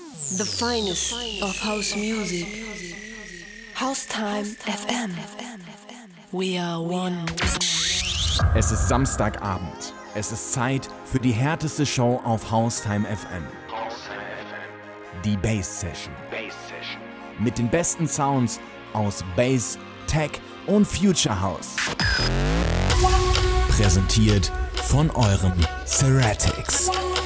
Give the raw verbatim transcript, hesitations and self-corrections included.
The finest of house music. Haustime F M. We are one. Es ist Samstagabend. Es ist Zeit für die härteste Show auf Haustime F M. Die Bass Session. Mit den besten Sounds aus Bass, Tech und Future House. Präsentiert von eurem Ceratics.